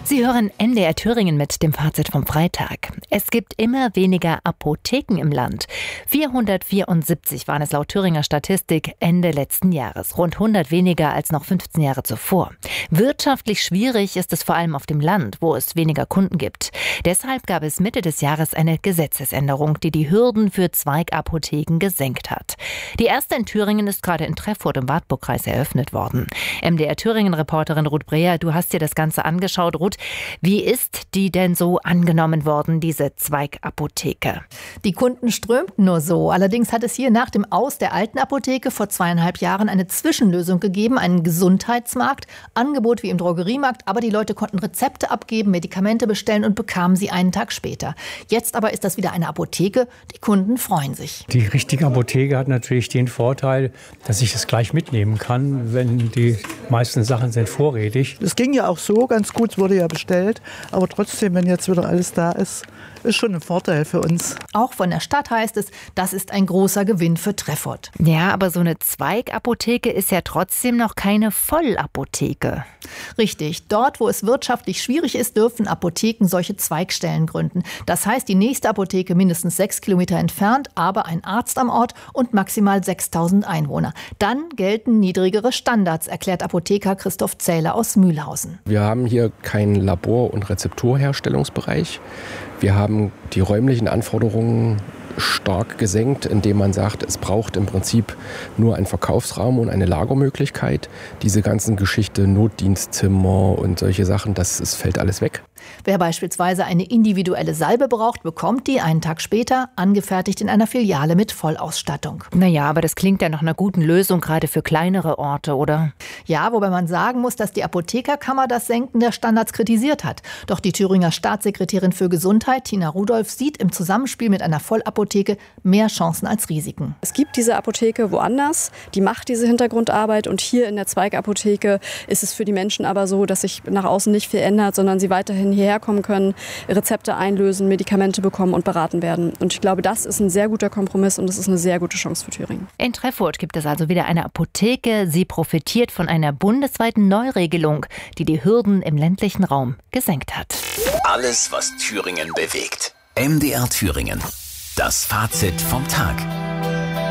Sie hören NDR Thüringen mit dem Fazit vom Freitag. Es gibt immer weniger Apotheken im Land. 474 waren es laut Thüringer Statistik Ende letzten Jahres. Rund 100 weniger als noch 15 Jahre zuvor. Wirtschaftlich schwierig ist es vor allem auf dem Land, wo es weniger Kunden gibt. Deshalb gab es Mitte des Jahres eine Gesetzesänderung, die die Hürden für Zweigapotheken gesenkt hat. Die erste in Thüringen ist gerade in Treffurt im Wartburgkreis eröffnet worden. MDR Thüringen-Reporterin Ruth Breher, du hast dir das Ganze angeschaut. Ruth, wie ist die denn so angenommen worden, diese Zweigapotheke? Die Kunden strömten nur so. Allerdings hat es hier nach dem Aus der alten Apotheke vor 2,5 Jahren eine Zwischenlösung gegeben, einen Gesundheitsmarkt, Angebot wie im Drogeriemarkt, aber die Leute konnten Rezepte abgeben, Medikamente bestellen und bekamen sie einen Tag später. Jetzt aber ist das wieder eine Apotheke, die Kunden freuen sich. Die richtige Apotheke hat natürlich den Vorteil, dass ich es gleich mitnehmen kann, wenn die meisten Sachen sind vorrätig. Es ging ja auch so ganz gut, wurde ja bestellt, aber trotzdem, wenn jetzt wieder alles da ist schon ein Vorteil für uns. Auch von der Stadt heißt es, das ist ein großer Gewinn für Treffurt. Ja, aber so eine Zweigapotheke ist ja trotzdem noch keine Vollapotheke. Richtig. Dort, wo es wirtschaftlich schwierig ist, dürfen Apotheken solche Zweigstellen gründen. Das heißt, die nächste Apotheke mindestens 6 Kilometer entfernt, aber ein Arzt am Ort und maximal 6.000 Einwohner. Dann gelten niedrigere Standards, erklärt Apotheker Christoph Zähler aus Mühlhausen. Wir haben hier keinen Labor- und Rezepturherstellungsbereich. Wir haben die räumlichen Anforderungen stark gesenkt, indem man sagt, es braucht im Prinzip nur einen Verkaufsraum und eine Lagermöglichkeit. Diese ganzen Geschichte, Notdienstzimmer und solche Sachen, das fällt alles weg. Wer beispielsweise eine individuelle Salbe braucht, bekommt die einen Tag später, angefertigt in einer Filiale mit Vollausstattung. Naja, aber das klingt ja nach einer guten Lösung, gerade für kleinere Orte, oder? Ja, wobei man sagen muss, dass die Apothekerkammer das Senken der Standards kritisiert hat. Doch die Thüringer Staatssekretärin für Gesundheit, Tina Rudolph, sieht im Zusammenspiel mit einer Vollapotheke mehr Chancen als Risiken. Es gibt diese Apotheke woanders, die macht diese Hintergrundarbeit und hier in der Zweigapotheke ist es für die Menschen aber so, dass sich nach außen nicht viel ändert, sondern sie weiterhin hierher kommen können, Rezepte einlösen, Medikamente bekommen und beraten werden. Und ich glaube, das ist ein sehr guter Kompromiss und das ist eine sehr gute Chance für Thüringen. In Treffurt gibt es also wieder eine Apotheke. Sie profitiert von einer bundesweiten Neuregelung, die die Hürden im ländlichen Raum gesenkt hat. Alles, was Thüringen bewegt. MDR Thüringen. Das Fazit vom Tag.